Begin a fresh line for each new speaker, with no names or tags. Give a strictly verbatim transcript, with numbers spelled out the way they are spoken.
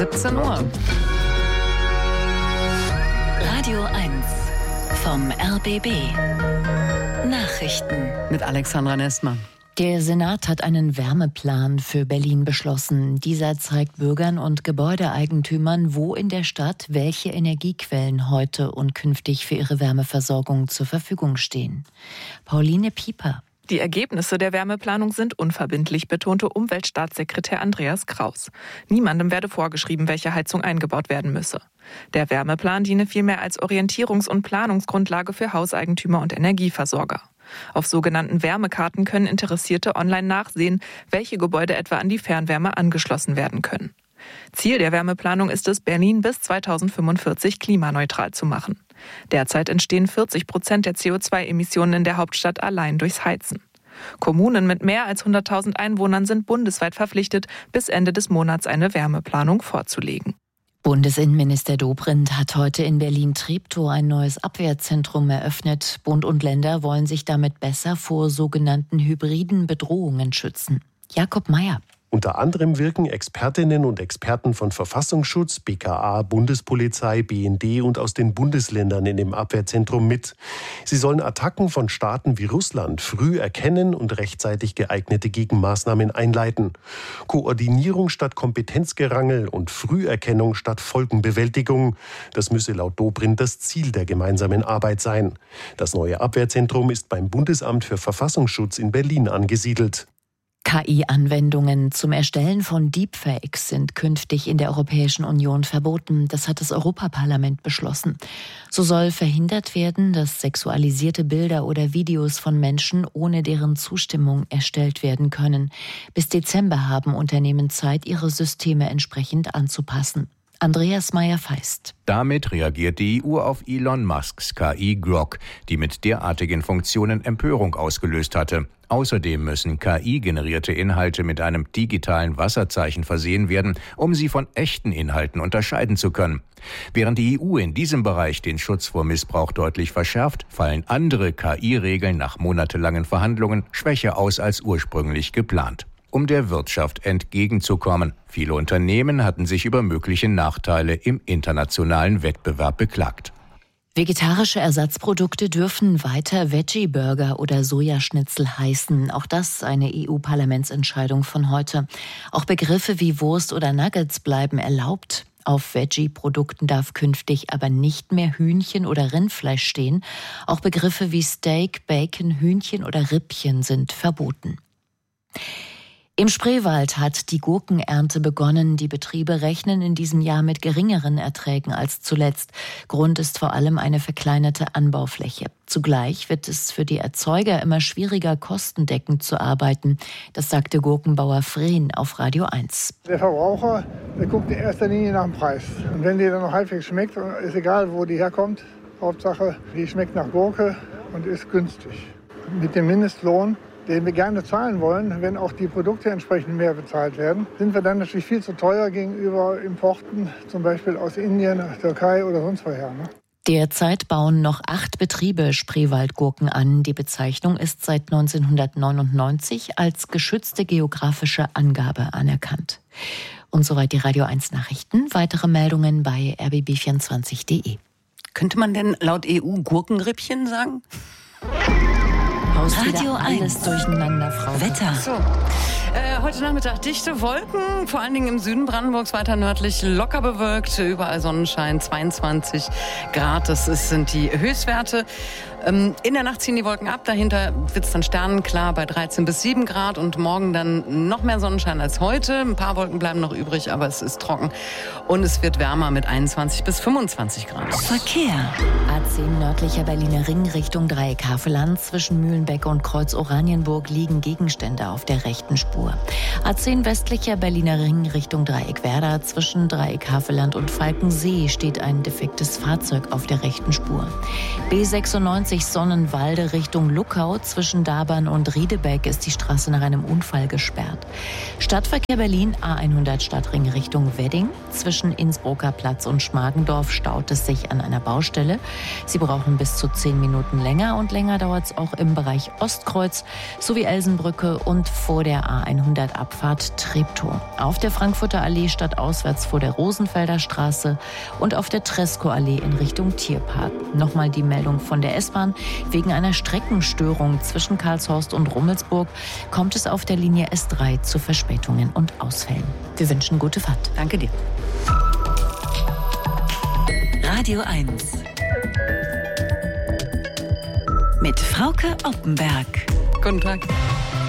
siebzehn Uhr.
Radio eins vom R B B. Nachrichten
mit Alexandra Nestmann.
Der Senat hat einen Wärmeplan für Berlin beschlossen. Dieser zeigt Bürgern und Gebäudeeigentümern, wo in der Stadt welche Energiequellen heute und künftig für ihre Wärmeversorgung zur Verfügung stehen. Pauline Pieper.
Die Ergebnisse der Wärmeplanung sind unverbindlich, betonte Umweltstaatssekretär Andreas Kraus. Niemandem werde vorgeschrieben, welche Heizung eingebaut werden müsse. Der Wärmeplan diene vielmehr als Orientierungs- und Planungsgrundlage für Hauseigentümer und Energieversorger. Auf sogenannten Wärmekarten können Interessierte online nachsehen, welche Gebäude etwa an die Fernwärme angeschlossen werden können. Ziel der Wärmeplanung ist es, Berlin bis zweitausendfünfundvierzig klimaneutral zu machen. Derzeit entstehen vierzig Prozent der C O zwei Emissionen in der Hauptstadt allein durchs Heizen. Kommunen mit mehr als hunderttausend Einwohnern sind bundesweit verpflichtet, bis Ende des Monats eine Wärmeplanung vorzulegen.
Bundesinnenminister Dobrindt hat heute in Berlin-Treptow ein neues Abwehrzentrum eröffnet. Bund und Länder wollen sich damit besser vor sogenannten hybriden Bedrohungen schützen. Jakob Mayer.
Unter anderem wirken Expertinnen und Experten von Verfassungsschutz, B K A, Bundespolizei, B N D und aus den Bundesländern in dem Abwehrzentrum mit. Sie sollen Attacken von Staaten wie Russland früh erkennen und rechtzeitig geeignete Gegenmaßnahmen einleiten. Koordinierung statt Kompetenzgerangel und Früherkennung statt Folgenbewältigung. Das müsse laut Dobrindt das Ziel der gemeinsamen Arbeit sein. Das neue Abwehrzentrum ist beim Bundesamt für Verfassungsschutz in Berlin angesiedelt.
K I-Anwendungen zum Erstellen von Deepfakes sind künftig in der Europäischen Union verboten. Das hat das Europaparlament beschlossen. So soll verhindert werden, dass sexualisierte Bilder oder Videos von Menschen ohne deren Zustimmung erstellt werden können. Bis Dezember haben Unternehmen Zeit, ihre Systeme entsprechend anzupassen. Andreas Meyer-Feist.
Damit reagiert die E U auf Elon Musks K I Grok, die mit derartigen Funktionen Empörung ausgelöst hatte. Außerdem müssen K I-generierte Inhalte mit einem digitalen Wasserzeichen versehen werden, um sie von echten Inhalten unterscheiden zu können. Während die E U in diesem Bereich den Schutz vor Missbrauch deutlich verschärft, fallen andere K I-Regeln nach monatelangen Verhandlungen schwächer aus als ursprünglich geplant. Um der Wirtschaft entgegenzukommen. Viele Unternehmen hatten sich über mögliche Nachteile im internationalen Wettbewerb beklagt.
Vegetarische Ersatzprodukte dürfen weiter Veggie-Burger oder Sojaschnitzel heißen. Auch das eine E U-Parlamentsentscheidung von heute. Auch Begriffe wie Wurst oder Nuggets bleiben erlaubt. Auf Veggie-Produkten darf künftig aber nicht mehr Hühnchen oder Rindfleisch stehen. Auch Begriffe wie Steak, Bacon, Hühnchen oder Rippchen sind verboten. Im Spreewald hat die Gurkenernte begonnen. Die Betriebe rechnen in diesem Jahr mit geringeren Erträgen als zuletzt. Grund ist vor allem eine verkleinerte Anbaufläche. Zugleich wird es für die Erzeuger immer schwieriger, kostendeckend zu arbeiten. Das sagte Gurkenbauer Frehn auf Radio eins.
Der Verbraucher, der guckt in erster Linie nach dem Preis. Und wenn die dann noch halbwegs schmeckt, ist egal, wo die herkommt. Hauptsache, die schmeckt nach Gurke und ist günstig. Mit dem Mindestlohn, den wir gerne zahlen wollen, wenn auch die Produkte entsprechend mehr bezahlt werden, sind wir dann natürlich viel zu teuer gegenüber Importen, zum Beispiel aus Indien, Türkei oder sonst woher. Ne?
Derzeit bauen noch acht Betriebe Spreewaldgurken an. Die Bezeichnung ist seit neunzehnhundertneunundneunzig als geschützte geografische Angabe anerkannt. Und soweit die Radio eins Nachrichten. Weitere Meldungen bei r b b vierundzwanzig punkt d e.
Könnte man denn laut E U Gurkenrippchen sagen?
Radio
alles
eins.
durcheinander, Frau.
Wetter.
So. Äh, heute Nachmittag dichte Wolken, vor allen Dingen im Süden Brandenburgs, weiter nördlich locker bewölkt, überall Sonnenschein, zweiundzwanzig Grad, das ist, sind die Höchstwerte. Ähm, in der Nacht ziehen die Wolken ab, dahinter wird es dann sternenklar bei dreizehn bis sieben Grad und morgen dann noch mehr Sonnenschein als heute. Ein paar Wolken bleiben noch übrig, aber es ist trocken und es wird wärmer mit einundzwanzig bis fünfundzwanzig Grad.
Verkehr.
A zehn nördlicher Berliner Ring Richtung Dreieck Havelland. Zwischen Mühlenbeck und Kreuz Oranienburg liegen Gegenstände auf der rechten Spur. A zehn westlicher Berliner Ring Richtung Dreieck Werder. Zwischen Dreieck Havelland und Falkensee steht ein defektes Fahrzeug auf der rechten Spur. B sechsundneunzig Sonnenwalde Richtung Luckau. Zwischen Dabern und Riedebeck ist die Straße nach einem Unfall gesperrt. Stadtverkehr Berlin A hundert Stadtring Richtung Wedding. Zwischen Innsbrucker Platz und Schmargendorf staut es sich an einer Baustelle. Sie brauchen bis zu zehn Minuten länger und länger dauert es auch im Bereich Ostkreuz sowie Elsenbrücke und vor der A hundert Abfahrt Treptow. Auf der Frankfurter Allee stadtauswärts vor der Rosenfelder Straße und auf der Tresco-Allee in Richtung Tierpark. Nochmal die Meldung von der S-Bahn. Wegen einer Streckenstörung zwischen Karlshorst und Rummelsburg kommt es auf der Linie S drei zu Verspätungen und Ausfällen. Wir wünschen gute Fahrt.
Danke dir.
Radio eins mit Frauke Oppenberg.
Guten Tag.